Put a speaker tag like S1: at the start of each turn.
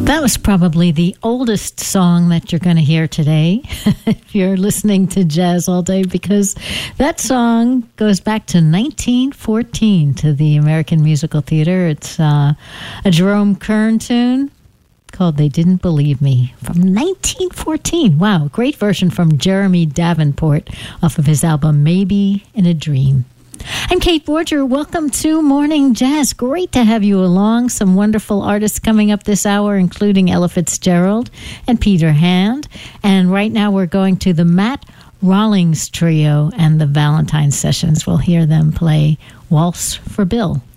S1: That was probably the oldest song that you're going to hear today if you're listening to jazz all day, because that song goes back to 1914 to the American Musical Theater. It's a Jerome Kern tune called They Didn't Believe Me from 1914. Wow, great version from Jeremy Davenport off of his album Maybe in a Dream. I'm Kate Borger. Welcome to Morning Jazz. Great to have you along. Some wonderful artists coming up this hour, including Ella Fitzgerald and Peter Hand. And right now we're going to the Matt Rawlings Trio and the Valentine Sessions. We'll hear them play Waltz for Bill.